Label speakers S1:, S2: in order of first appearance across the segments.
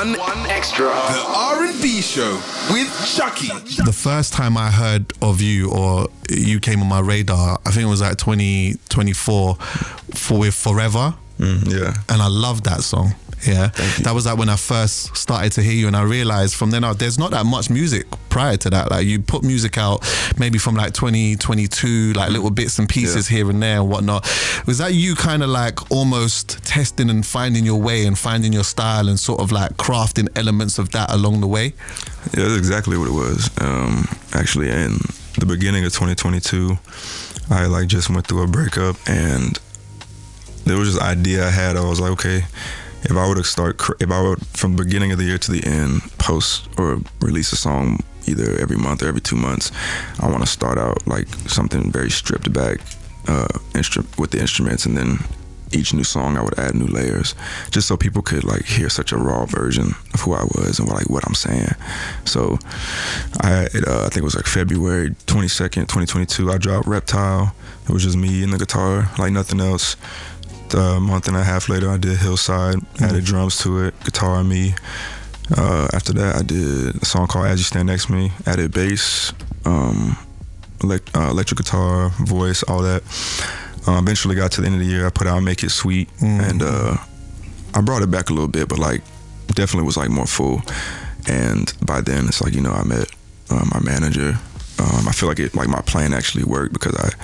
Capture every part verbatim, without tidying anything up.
S1: One Extra. The R and B Show with Chucky.
S2: The first time I heard of you, or you came on my radar, I think it was like twenty twenty-four for with Forever.
S3: Mm, yeah.
S2: And I loved that song. Yeah, that was like when I first started to hear you, and I realized from then on there's not that much music prior to that. Like you put music out maybe from like twenty twenty-two, like little bits and pieces yeah. here and there and whatnot. Was that you kind of like almost testing and finding your way and finding your style and sort of like crafting elements of that along the way?
S3: Yeah, that's exactly what it was. Um, actually, in the beginning of twenty twenty-two, I like just went through a breakup, and there was this idea I had. I was like, okay, if I were to start, if I would, from the beginning of the year to the end, post or release a song either every month or every two months, I want to start out like something very stripped back uh, instru- with the instruments, and then each new song I would add new layers, just so people could like hear such a raw version of who I was and like what I'm saying. So I, it, uh, I think it was like February twenty-second, twenty twenty-two, I dropped Reptile. It was just me and the guitar, like nothing else. A month and a half later, I did Hillside, mm-hmm. added drums to it, guitar and me. Uh, after that, I did a song called As You Stand Next to Me, added bass, um, elect- uh, electric guitar, voice, all that. Uh, eventually got to the end of the year, I put out Make It Sweet, mm-hmm. and uh, I brought it back a little bit, but like definitely was like more full. And by then, it's like, you know, I met uh, my manager. Um, I feel like it, like my plan actually worked, because I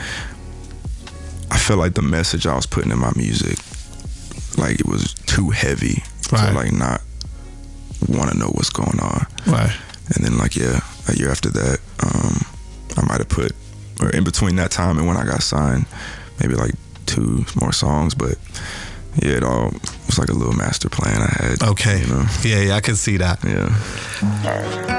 S3: I felt like the message I was putting in my music, like it was too heavy right. to like not want to know what's going on.
S2: Right.
S3: And then like, yeah, a year after that, um, I might have put, or in between that time and when I got signed, maybe like two more songs, but yeah, it all was like a little master plan I had.
S2: Okay.
S3: You know?
S2: Yeah, yeah, I can see that.
S3: Yeah.